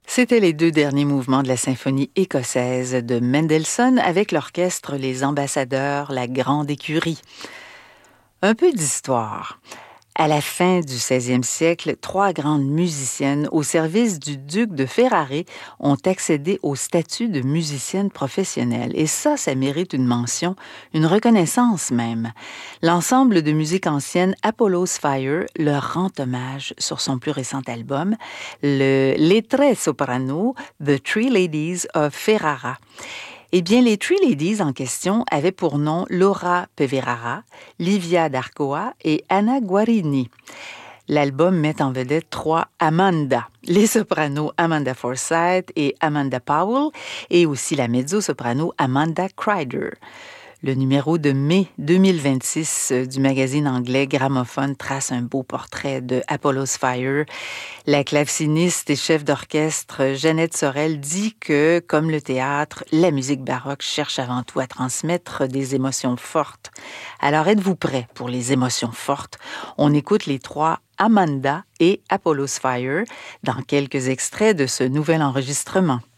C'était les deux derniers mouvements de la symphonie écossaise de Mendelssohn avec l'orchestre Les Ambassadeurs, la Grande Écurie. Un peu d'histoire. À la fin du 16e siècle, trois grandes musiciennes au service du duc de Ferrare ont accédé au statut de musicienne professionnelle. Et ça mérite une mention, une reconnaissance même. L'ensemble de musique ancienne Apollo's Fire leur rend hommage sur son plus récent album, Les Tre Soprano, The Three Ladies of Ferrara. Eh bien, les Three Ladies en question avaient pour nom Laura Peverara, Livia d'Arcoa et Anna Guarini. L'album met en vedette trois Amanda, les sopranos Amanda Forsythe et Amanda Powell, et aussi la mezzo-soprano Amanda Crider. Le numéro de mai 2026 du magazine anglais Gramophone trace un beau portrait de Apollo's Fire. La claveciniste et chef d'orchestre Jeannette Sorel dit que, comme le théâtre, la musique baroque cherche avant tout à transmettre des émotions fortes. Alors êtes-vous prêts pour les émotions fortes? On écoute les trois Amanda et Apollo's Fire dans quelques extraits de ce nouvel enregistrement.